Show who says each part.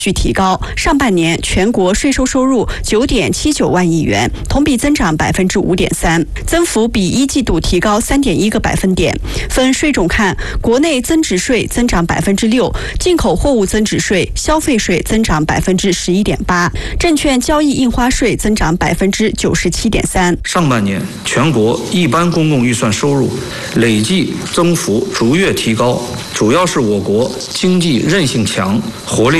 Speaker 1: 续提高，上半年全国税收收入9.79万亿元，同比增长5.3%，增幅比一季度提高3.1个百分点。分税种看，国内增值税增长6%，进口货物增值税、消费税增长11.8%，证券交易印花税增长97.3%。
Speaker 2: 上半年全国一般公共预算收入累计增幅逐月提高，主要是我国经济韧性强、活力